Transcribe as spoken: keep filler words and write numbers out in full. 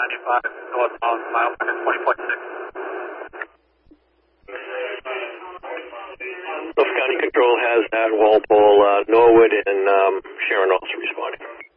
five, northbound, mile marker twenty point six. Gulf County Control has that. Walpole, uh, Norwood, and um, Sharon also responding.